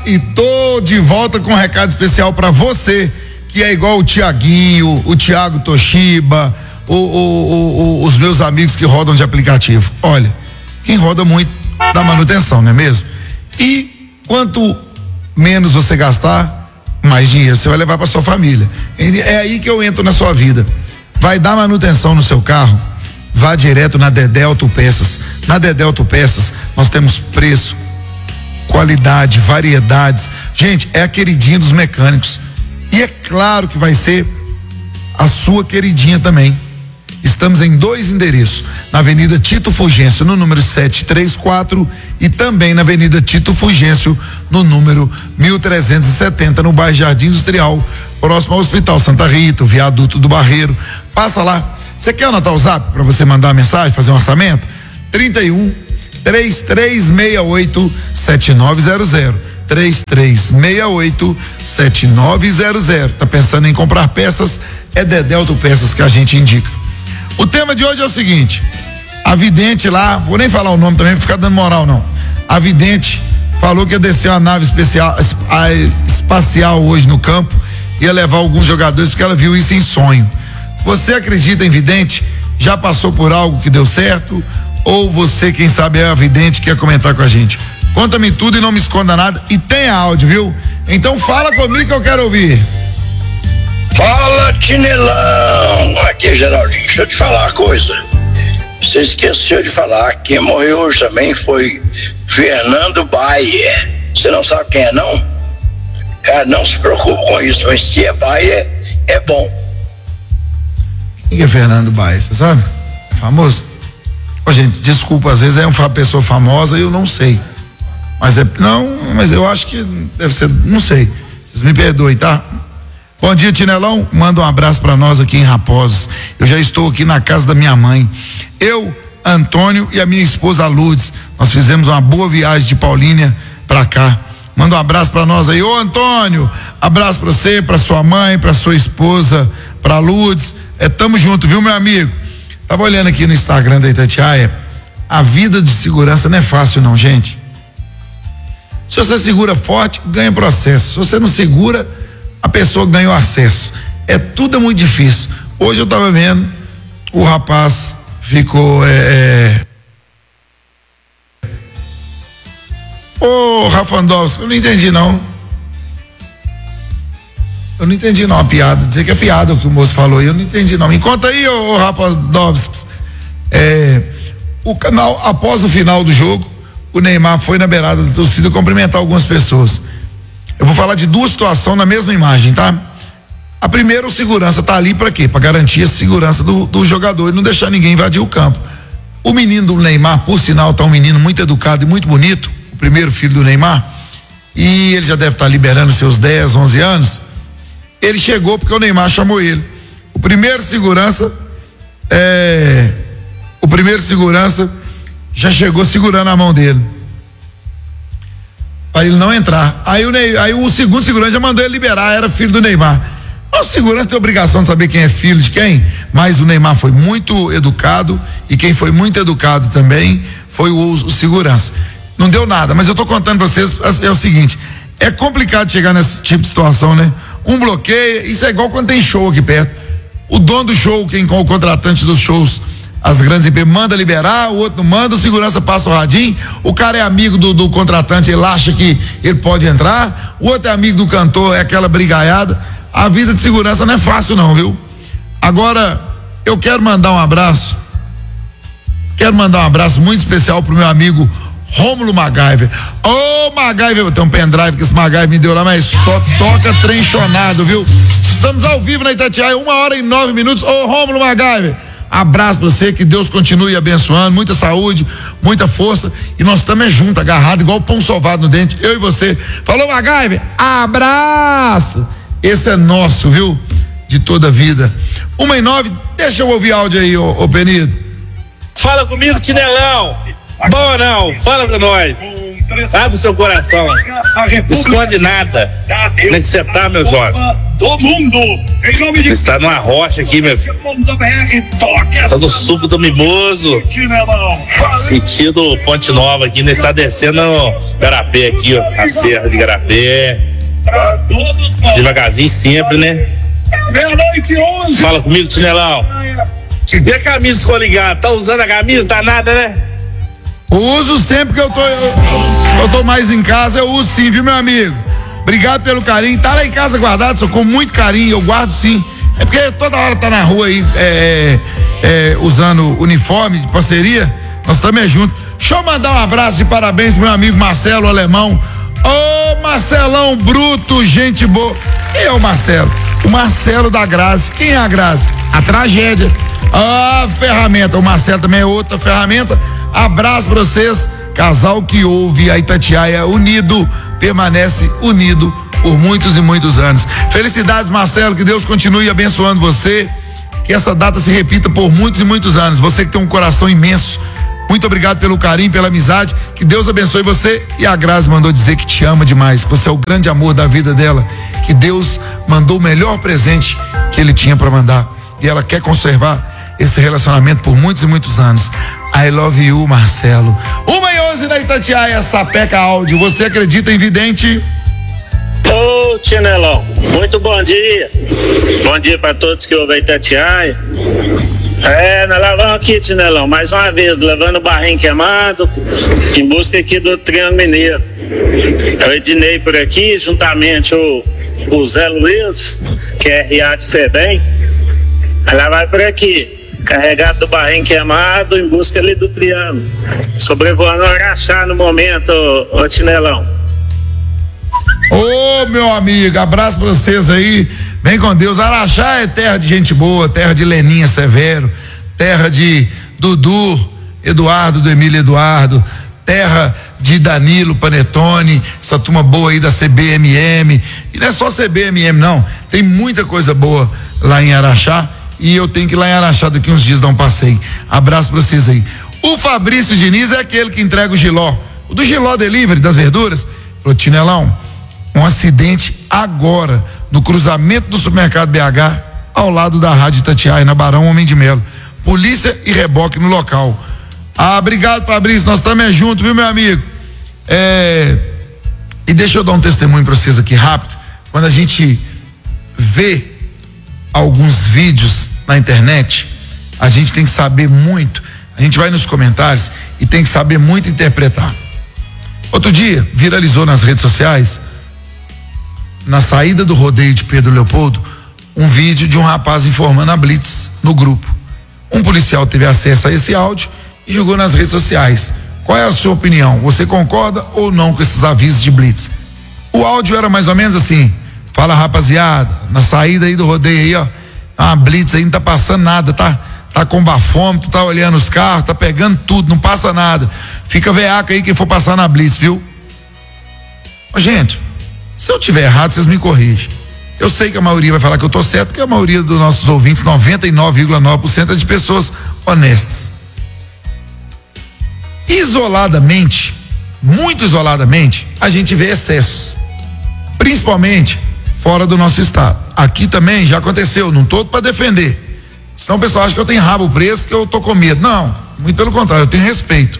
e tô de volta com um recado especial para você, que é igual o Tiaguinho, o Thiago Toshiba, os meus amigos que rodam de aplicativo. Olha, quem roda muito dá manutenção, não é mesmo? E quanto menos você gastar, mais dinheiro você vai levar para sua família. É aí que eu entro na sua vida. Vai dar manutenção no seu carro? Vá direto na Dedé Autopeças. Na Dedé Autopeças nós temos preço, qualidade, variedades. Gente, é a queridinha dos mecânicos. E é claro que vai ser a sua queridinha também. Estamos em 2 endereços, na Avenida Tito Fulgêncio, no número 734, e também na Avenida Tito Fulgêncio, no número 1370, no bairro Jardim Industrial, próximo ao Hospital Santa Rita, o Viaduto do Barreiro. Passa lá. Você quer anotar o zap para você mandar uma mensagem, fazer um orçamento? 31-3368-7900. 3368-7900. Tá pensando em comprar peças? É Dedé Autopeças que a gente indica. O tema de hoje é o seguinte: a vidente lá, vou nem falar o nome também, pra ficar dando moral não. A vidente falou que ia descer uma nave espacial hoje no campo, ia levar alguns jogadores porque ela viu isso em sonho. Você acredita em vidente? Já passou por algo que deu certo? Ou você, quem sabe, é a vidente, quer comentar com a gente? Conta-me tudo e não me esconda nada. E tem áudio, viu? Então fala comigo que eu quero ouvir. Fala, Tinelão! Aqui é Geraldinho. Deixa eu te falar uma coisa. Você esqueceu de falar que quem morreu hoje também foi Fernando Bayer. Você não sabe quem é, não? Cara, não se preocupe com isso, mas se é Bayer, é bom. Quem é Fernando Bayer, você sabe? É famoso? Ô, gente, desculpa, às vezes é uma pessoa famosa e eu não sei. Mas mas eu acho que deve ser, não sei. Vocês me perdoem, tá? Bom dia, Tinelão. Manda um abraço para nós aqui em Raposos. Eu já estou aqui na casa da minha mãe. Eu, Antônio e a minha esposa Lourdes. Nós fizemos uma boa viagem de Paulínia para cá. Manda um abraço para nós aí. Ô, Antônio, abraço para você, para sua mãe, para sua esposa, para Lourdes. Tamo junto, viu, meu amigo? Tava olhando aqui no Instagram da Itatiaia. A vida de segurança não é fácil, não, gente. Se você segura forte, ganha processo. Se você não segura, a pessoa ganha o acesso. Tudo é muito difícil. Hoje eu tava vendo, o rapaz ficou Ô, Rafandowski, eu não entendi não a piada, dizer que é piada o que o moço falou, eu não entendi não. Me conta aí, ô Rafandowski. O canal, após o final do jogo, o Neymar foi na beirada da torcida cumprimentar algumas pessoas. Eu vou falar de 2 situações na mesma imagem, tá? A primeira, o segurança tá ali para quê? Para garantir a segurança do jogador e não deixar ninguém invadir o campo. O menino do Neymar, por sinal, tá um menino muito educado e muito bonito, o primeiro filho do Neymar, e ele já deve estar liberando seus 10, 11 anos. Ele chegou porque o Neymar chamou ele. O primeiro segurança já chegou segurando a mão dele para ele não entrar. Aí o segundo segurança já mandou ele liberar, era filho do Neymar. O segurança tem obrigação de saber quem é filho de quem, mas o Neymar foi muito educado e quem foi muito educado também foi o segurança. Não deu nada, mas eu tô contando pra vocês, é o seguinte, é complicado chegar nesse tipo de situação, né? Um bloqueio, isso é igual quando tem show aqui perto. O dono do show, o contratante dos shows, as grandes empresas, manda liberar, o outro não manda, o segurança passa o radinho, o cara é amigo do contratante, ele acha que ele pode entrar, o outro é amigo do cantor, é aquela brigaiada. A vida de segurança não é fácil não, viu? Agora, eu quero mandar um abraço muito especial pro meu amigo Rômulo MacGyver. MacGyver, tem um pendrive que esse MacGyver me deu lá, mas só toca trenchonado, viu? Estamos ao vivo na Itatiaia, 1h09. Rômulo MacGyver, abraço pra você, que Deus continue abençoando, muita saúde, muita força, e nós estamos juntos, agarrados, igual pão sovado no dente, eu e você. Falou, MacGyver, abraço! Esse é nosso, viu? De toda a vida. 1h09, deixa eu ouvir áudio aí, ô Penido. Fala comigo, Tinelão. Bom não, fala pra nós. Abre o seu coração. Não esconde nada. Onde é que você tá, meu jovem? Do mundo, em nome de Você está numa rocha aqui, meu filho. Está no suco do mimoso. Sentido Ponte Nova aqui, ainda está descendo Garapé aqui, ó. A Serra de Garapé. Devagarzinho sempre, né? Meia-noite 11. Fala comigo, Tinelão. E a camisa coligada? Tá usando a camisa? Tá nada, né? Uso sempre que eu tô mais em casa, eu uso sim, viu, meu amigo? Obrigado pelo carinho. Tá lá em casa guardado, só com muito carinho, eu guardo sim. É porque toda hora tá na rua aí, usando uniforme de parceria, nós também juntos. Deixa eu mandar um abraço de parabéns pro meu amigo Marcelo Alemão. Ô, Marcelão bruto, gente boa. Quem é o Marcelo? O Marcelo da Grazi. Quem é a Grazi? A tragédia. A ferramenta. O Marcelo também é outra ferramenta. Abraço pra vocês. Casal que ouve a Itatiaia unido, permanece unido por muitos e muitos anos. Felicidades, Marcelo, que Deus continue abençoando você, que essa data se repita por muitos e muitos anos. Você que tem um coração imenso, muito obrigado pelo carinho, pela amizade, que Deus abençoe você. E a Grazi mandou dizer que te ama demais, que você é o grande amor da vida dela, que Deus mandou o melhor presente que ele tinha para mandar, e ela quer conservar esse relacionamento por muitos e muitos anos. I love you, Marcelo. 1h11 da Itatiaia, Sapeca Áudio. Você acredita em vidente? Ô, Tinelão, muito bom dia. Bom dia para todos que ouvem Itatiaia. Nós lá vamos aqui, Tinelão, mais uma vez, levando o barrinho queimado, em busca aqui do Triângulo Mineiro. É o Ednei por aqui, juntamente o Zé Luiz, que é RA de Febem. Ela vai por aqui, carregado do barrinho queimado, em busca ali do Triângulo. Sobrevoando o Araxá no momento, ô Tinelão. Ô, meu amigo, abraço pra vocês aí. Vem com Deus. Araxá é terra de gente boa, terra de Leninha Severo, terra de Dudu, Eduardo, do Emílio Eduardo, terra de Danilo Panetone, essa turma boa aí da CBMM. E não é só CBMM, não. Tem muita coisa boa lá em Araxá. E eu tenho que ir lá em Araxá daqui uns dias dar um passeio. Abraço pra vocês aí. O Fabrício Diniz é aquele que entrega o Giló. O do Giló Delivery, das verduras. Falou, Tinelão, um acidente agora no cruzamento do supermercado BH, ao lado da Rádio Itatiaia, na Barão Homem de Melo. Polícia e reboque no local. Obrigado, Fabrício, nós estamos juntos, viu, meu amigo? E deixa eu dar um testemunho para vocês aqui rápido. Quando a gente vê alguns vídeos na internet, a gente tem que saber muito. A gente vai nos comentários e tem que saber muito interpretar. Outro dia, viralizou nas redes sociais, na saída do rodeio de Pedro Leopoldo, um vídeo de um rapaz informando a Blitz no grupo. Um policial teve acesso a esse áudio e jogou nas redes sociais. Qual é a sua opinião? Você concorda ou não com esses avisos de Blitz? O áudio era mais ou menos assim: fala, rapaziada, na saída aí do rodeio aí, ó, a Blitz aí não tá passando nada, tá com bafômetro, tá olhando os carros, tá pegando tudo, não passa nada. Fica veaco aí quem for passar na Blitz, viu? Ô, gente, se eu tiver errado, vocês me corrigem. Eu sei que a maioria vai falar que eu tô certo, porque a maioria dos nossos ouvintes, 99,9%, é de pessoas honestas. Isoladamente, muito isoladamente, a gente vê excessos, principalmente fora do nosso estado. Aqui também já aconteceu, não tô para defender, senão o pessoal acha que eu tenho rabo preso, que eu tô com medo. Não, muito pelo contrário, eu tenho respeito.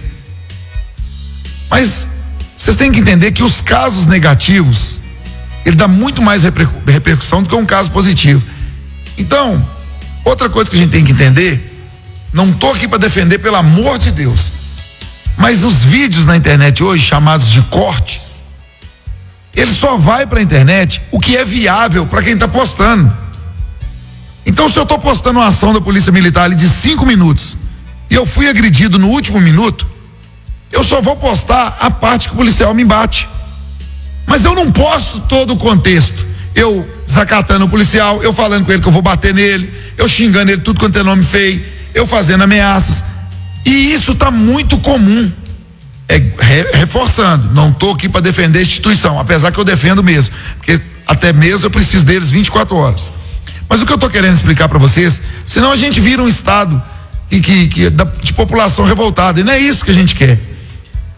Mas vocês têm que entender que os casos negativos, ele dá muito mais repercussão do que um caso positivo. Então, outra coisa que a gente tem que entender, não tô aqui para defender, pelo amor de Deus, mas os vídeos na internet hoje, chamados de cortes, ele só vai para a internet o que é viável para quem está postando. Então, se eu estou postando uma ação da Polícia Militar ali de 5 minutos e eu fui agredido no último minuto, eu só vou postar a parte que o policial me bate. Mas eu não posto todo o contexto. Eu desacatando o policial, eu falando com ele que eu vou bater nele, eu xingando ele tudo quanto é nome feio, eu fazendo ameaças. E isso tá muito comum. Reforçando, não tô aqui para defender a instituição, apesar que eu defendo mesmo, porque até mesmo eu preciso deles 24 horas. Mas o que eu tô querendo explicar para vocês, senão a gente vira um estado de população revoltada, e não é isso que a gente quer.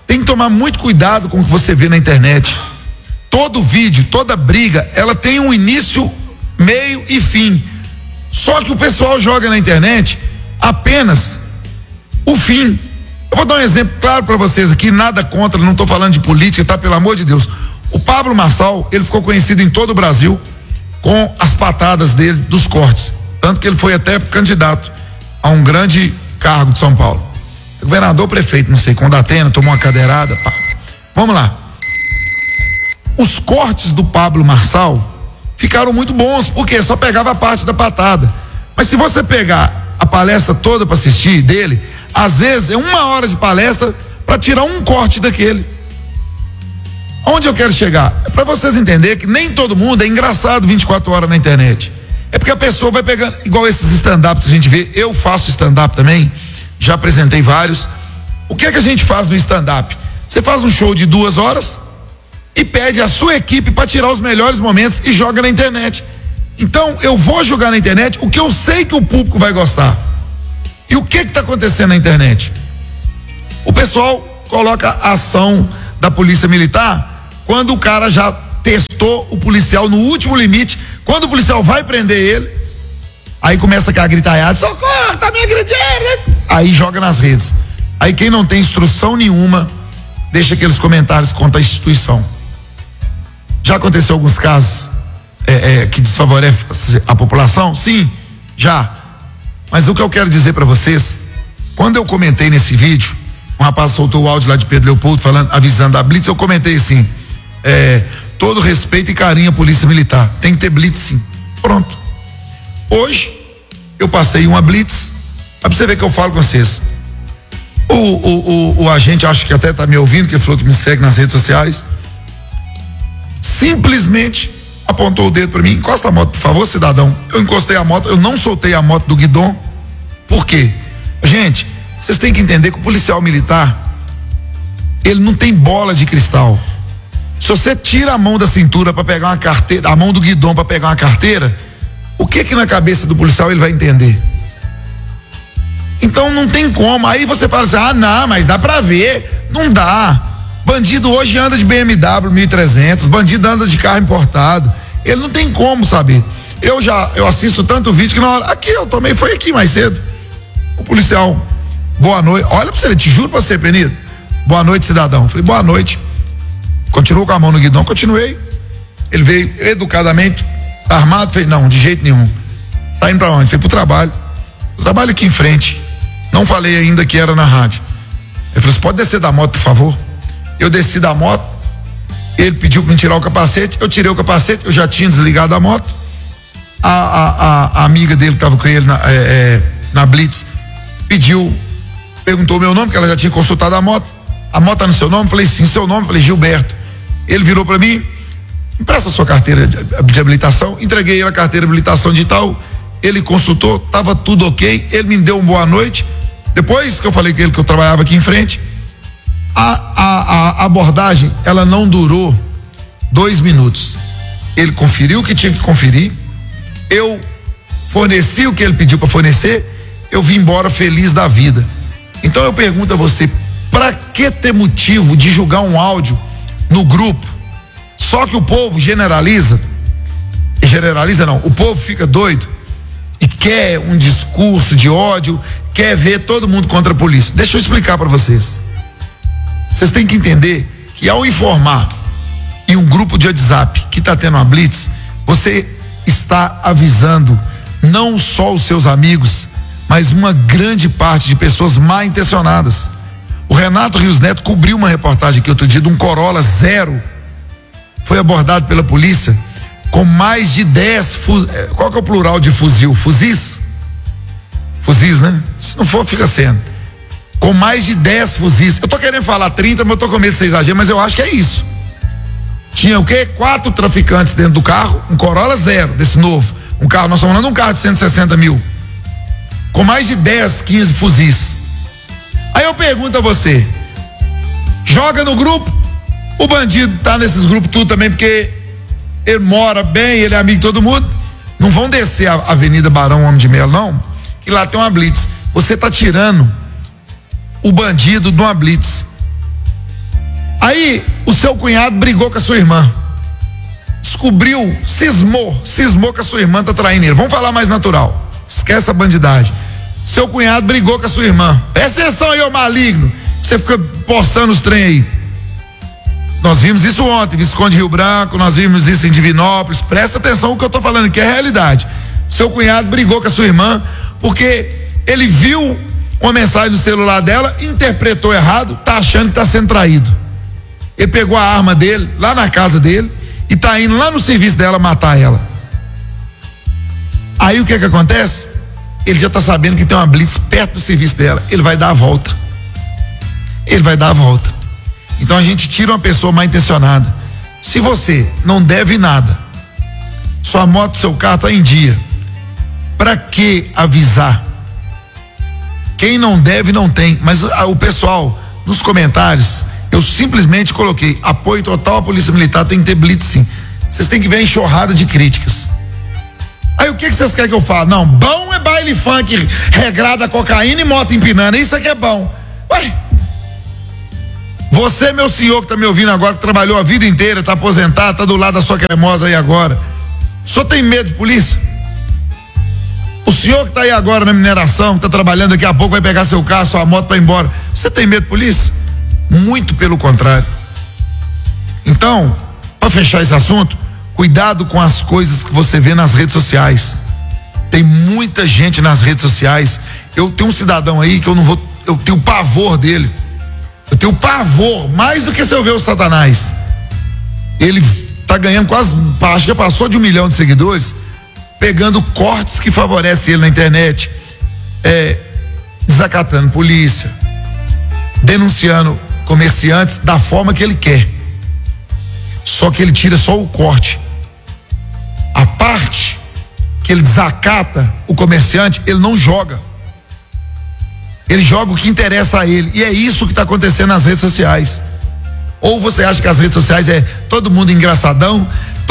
Tem que tomar muito cuidado com o que você vê na internet. Todo vídeo, toda briga, ela tem um início, meio e fim. Só que o pessoal joga na internet apenas o fim. Eu vou dar um exemplo claro para vocês aqui, nada contra, não estou falando de política, tá? Pelo amor de Deus. O Pablo Marçal, ele ficou conhecido em todo o Brasil com as patadas dele, dos cortes. Tanto que ele foi até candidato a um grande cargo de São Paulo. Governador, prefeito, não sei, com Datena, tomou uma cadeirada, pá. Vamos lá. Os cortes do Pablo Marçal ficaram muito bons, porque só pegava a parte da patada. Mas se você pegar a palestra toda para assistir dele, às vezes é 1 hora de palestra para tirar um corte daquele. Onde eu quero chegar? É para vocês entenderem que nem todo mundo é engraçado 24 horas na internet. É porque a pessoa vai pegando, igual esses stand-ups que a gente vê, eu faço stand-up também, já apresentei vários. O que é que a gente faz no stand-up? Você faz um show de 2 horas e pede a sua equipe para tirar os melhores momentos e joga na internet. Então eu vou jogar na internet o que eu sei que o público vai gostar. E o que está acontecendo na internet? O pessoal coloca a ação da polícia militar quando o cara já testou o policial no último limite. Quando o policial vai prender ele, aí começa aquela gritaiada: socorro, tá me agredindo. Aí joga nas redes. Aí quem não tem instrução nenhuma deixa aqueles comentários contra a instituição. Já aconteceu alguns casos que desfavorecem a população? Sim, já. Mas o que eu quero dizer para vocês, quando eu comentei nesse vídeo, um rapaz soltou o áudio lá de Pedro Leopoldo falando, avisando a blitz, eu comentei assim: todo respeito e carinho à polícia militar, tem que ter blitz sim. Pronto. Hoje eu passei uma blitz, pra você ver que eu falo com vocês. O agente, acho que até tá me ouvindo, que falou que me segue nas redes sociais, simplesmente apontou o dedo para mim: encosta a moto, por favor, cidadão. Eu encostei a moto, eu não soltei a moto do guidão. Por quê? Gente, vocês têm que entender que o policial militar, ele não tem bola de cristal. Se você tira a mão da cintura para pegar uma carteira, a mão do guidão para pegar uma carteira, o que na cabeça do policial ele vai entender? Então não tem como. Aí você fala assim: ah, não, mas dá pra ver. Não dá. Bandido hoje anda de BMW 1300, bandido anda de carro importado. Ele não tem como saber. Eu assisto tanto vídeo que na hora, aqui eu tomei, foi aqui mais cedo. O policial: boa noite. Olha pra você, te juro pra você, Penido. Boa noite, cidadão. Falei: boa noite. Continuou com a mão no guidão, continuei. Ele veio educadamente, armado. Falei: não, de jeito nenhum. Tá indo pra onde? Falei: pro trabalho. Eu trabalho aqui em frente. Não falei ainda que era na rádio. Ele falou: você pode descer da moto, por favor? Eu desci da moto. Ele pediu para me tirar o capacete. Eu tirei o capacete. Eu já tinha desligado a moto. A amiga dele que estava com ele na blitz perguntou meu nome, que ela já tinha consultado a moto. A moto tá no seu nome? Falei: sim, seu nome. Falei: Gilberto. Ele virou para mim: empresta a sua carteira de habilitação. Entreguei ele a carteira de habilitação digital. Ele consultou, tava tudo ok. Ele me deu uma boa noite. Depois que eu falei com ele que eu trabalhava aqui em frente, a abordagem, ela não durou 2 minutos. Ele conferiu o que tinha que conferir, eu forneci o que ele pediu para fornecer, eu vim embora feliz da vida. Então eu pergunto a você: para que ter motivo de julgar um áudio no grupo? Só que o povo generaliza não, o povo fica doido e quer um discurso de ódio, quer ver todo mundo contra a polícia. Deixa eu explicar para vocês. Vocês têm que entender que ao informar em um grupo de WhatsApp que está tendo uma blitz, você está avisando não só os seus amigos, mas uma grande parte de pessoas mal intencionadas. O Renato Rios Neto cobriu uma reportagem aqui outro dia de um Corolla zero, foi abordado pela polícia com mais de 10 qual que é o plural de fuzil? Fuzis, né? Se não for, fica sendo. Com mais de 10 fuzis. Eu tô querendo falar 30, mas eu tô com medo de ser exagero, mas eu acho que é isso. Tinha o quê? 4 traficantes dentro do carro, um Corolla zero, desse novo. Um carro, nós estamos falando de um carro de 160 mil. Com mais de 10, 15 fuzis. Aí eu pergunto a você: joga no grupo? O bandido tá nesses grupos tudo também, porque ele mora bem, ele é amigo de todo mundo. Não vão descer a Avenida Barão Homem de Melo, não, que lá tem uma blitz. Você tá tirando o bandido de uma blitz. Aí o seu cunhado brigou com a sua irmã. Descobriu, cismou que a sua irmã tá traindo ele. Vamos falar mais natural. Esquece a bandidagem. Seu cunhado brigou com a sua irmã. Presta atenção aí, ô maligno. Você fica postando os trem aí. Nós vimos isso ontem, Visconde Rio Branco, nós vimos isso em Divinópolis. Presta atenção no que eu tô falando, que é realidade. Seu cunhado brigou com a sua irmã porque ele viu uma mensagem no celular dela, interpretou errado, tá achando que tá sendo traído. Ele pegou a arma dele lá na casa dele e tá indo lá no serviço dela matar ela. Aí o que acontece? Ele já tá sabendo que tem uma blitz perto do serviço dela. Ele vai dar a volta. Então a gente tira uma pessoa mal intencionada. Se você não deve nada, sua moto, seu carro tá em dia, pra que avisar? Quem não deve não tem. Mas o pessoal nos comentários, eu simplesmente coloquei apoio total à Polícia Militar, tem que ter blitz sim. Vocês têm que ver a enxurrada de críticas. Aí o que vocês querem que eu fale? Não, bom é baile funk regrada cocaína e moto empinando, isso aqui é bom. Ué, você, meu senhor que tá me ouvindo agora, que trabalhou a vida inteira, tá aposentado, tá do lado da sua cremosa aí agora, o senhor tem medo de polícia? O senhor que tá aí agora na mineração, que tá trabalhando, daqui a pouco vai pegar seu carro, sua moto pra ir embora, você tem medo de polícia? Muito pelo contrário. Então, para fechar esse assunto, cuidado com as coisas que você vê nas redes sociais. Tem muita gente nas redes sociais. Eu tenho um cidadão aí que eu tenho pavor dele. Eu tenho pavor, mais do que se eu ver o Satanás. Ele tá ganhando quase, acho que passou de 1 milhão de seguidores, pegando cortes que favorecem ele na internet, desacatando polícia, denunciando comerciantes da forma que ele quer. Só que ele tira só o corte. A parte que ele desacata o comerciante, ele não joga. Ele joga o que interessa a ele. E é isso que está acontecendo nas redes sociais. Ou você acha que as redes sociais é todo mundo engraçadão,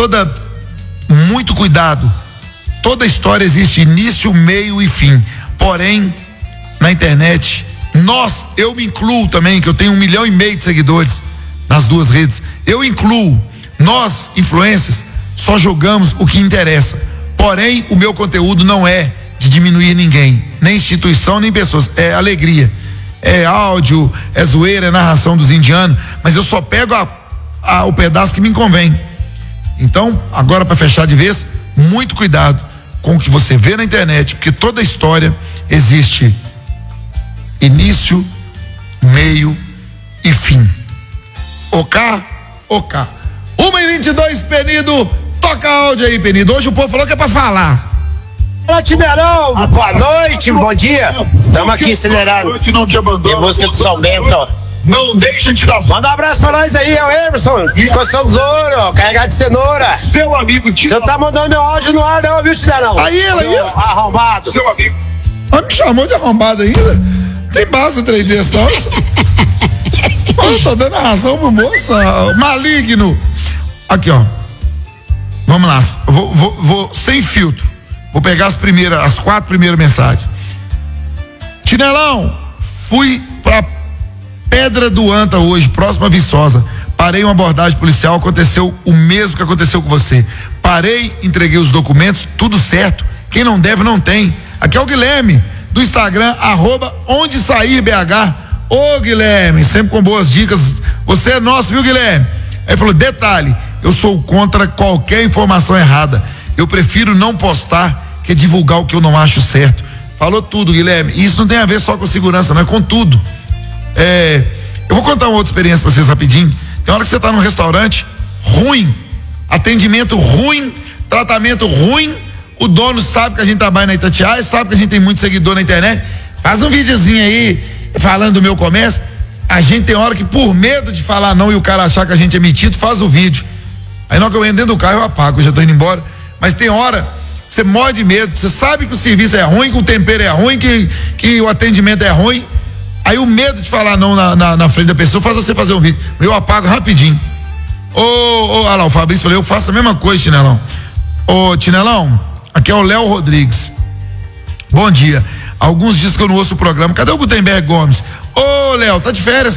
muito cuidado. Toda história existe início, meio e fim. Porém, na internet, eu me incluo também, que eu tenho 1,5 milhão de seguidores nas duas redes. Eu incluo, nós, influencers, só jogamos o que interessa. Porém, o meu conteúdo não é de diminuir ninguém, nem instituição, nem pessoas. É alegria, é áudio, é zoeira, é narração dos indianos, mas eu só pego o pedaço que me convém. Então, agora para fechar de vez, muito cuidado com o que você vê na internet, porque toda história existe início, meio e fim. Ok? 1h22, Penido, toca áudio aí, Penido. Hoje o povo falou que é pra falar. Olá, Tiberão, boa noite, bom dia. Estamos aqui acelerado. Não te abandono. Tem música do São Bento. Não deixa de dar. Manda um abraço pra nós aí, é o Emerson, Discussão dos Ouro, carregado de cenoura. Seu amigo de. Você não tá mandando meu áudio no ar, não, viu, Tiberão? Aí, arrombado. Seu amigo. Me chamou de arrombado ainda? Tem base no trem desse, não? Eu tô dando a razão pro moço, maligno. Aqui, ó. Vamos lá. Vou sem filtro. Vou pegar as 4 primeiras mensagens. Tinelão, fui pra Pedra do Anta hoje, próximo a Viçosa. Parei uma abordagem policial, aconteceu o mesmo que aconteceu com você. Parei, entreguei os documentos, tudo certo. Quem não deve, não tem. Aqui é o Guilherme, do Instagram, @ondesaírbh. Ô Guilherme, sempre com boas dicas. Você é nosso, viu, Guilherme? Aí falou, detalhe, eu sou contra qualquer informação errada. Eu prefiro não postar que divulgar o que eu não acho certo. Falou tudo, Guilherme. E isso não tem a ver só com segurança, não é com tudo. Eu vou contar uma outra experiência pra vocês rapidinho. Tem hora que você tá num restaurante ruim, atendimento ruim, tratamento ruim, o dono sabe que a gente trabalha na Itatiaia, sabe que a gente tem muito seguidor na internet, faz um videozinho aí falando do meu comércio. A gente tem hora que por medo de falar não e o cara achar que a gente é metido, faz o vídeo. Aí na hora que eu entro dentro do carro eu apago, eu já tô indo embora. Mas tem hora você morre de medo, você sabe que o serviço é ruim, que o tempero é ruim, que o atendimento é ruim. Aí o medo de falar não na frente da pessoa faz você fazer um vídeo. Eu apago rapidinho. Olha lá, o Fabrício falou, eu faço a mesma coisa, Tinelão. Ô, Tinelão, aqui é o Léo Rodrigues. Bom dia. Alguns dias que eu não ouço o programa. Cadê o Gutenberg Gomes? Ô, Léo, tá de férias?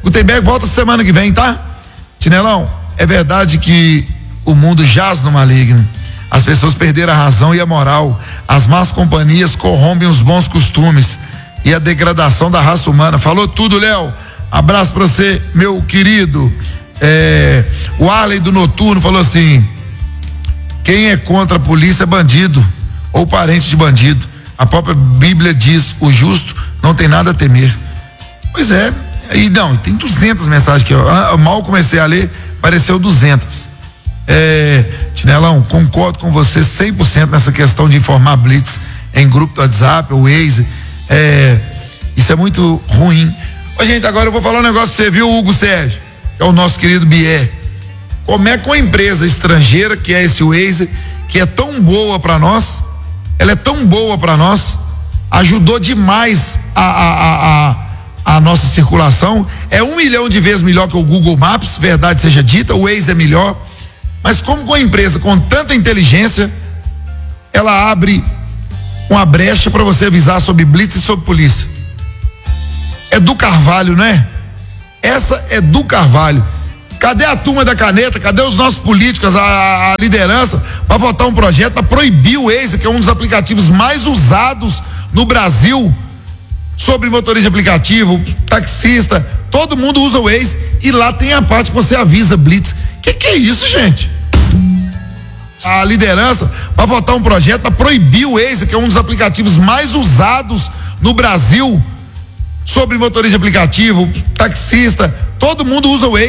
Gutenberg volta semana que vem, tá? Tinelão, é verdade que o mundo jaz no maligno. As pessoas perderam a razão e a moral. As más companhias corrompem os bons costumes e a degradação da raça humana. Falou tudo, Léo. Abraço pra você, meu querido. O Arley do Noturno falou assim: quem é contra a polícia é bandido ou parente de bandido. A própria Bíblia diz: o justo não tem nada a temer. Pois é, e não, tem 200 mensagens aqui, ó. Mal comecei a ler, apareceu 200. Tinelão, concordo com você 100% nessa questão de informar blitz em grupo do WhatsApp, o Waze. Isso é muito ruim. Ô, gente, agora eu vou falar um negócio pra você, viu, Hugo Sérgio, que é o nosso querido Bier. Como é que uma empresa estrangeira, que é esse Waze, que é tão boa pra nós, ela é tão boa pra nós, ajudou demais a nossa circulação, é 1 milhão de vezes melhor que o Google Maps, verdade seja dita, o Waze é melhor, mas como uma empresa com tanta inteligência, ela abre uma brecha para você avisar sobre blitz e sobre polícia. É do Carvalho, né? Essa é do Carvalho. Cadê a turma da caneta? Cadê os nossos políticos, a liderança, para votar um projeto para proibir o Waze, que é um dos aplicativos mais usados no Brasil, sobre motorista de aplicativo, taxista, todo mundo usa o Waze e lá tem a parte que você avisa blitz. Que é isso, gente? A liderança para votar um projeto para proibir o Waze, que é um dos aplicativos mais usados no Brasil, sobre motorista de aplicativo, taxista, todo mundo usa o Waze.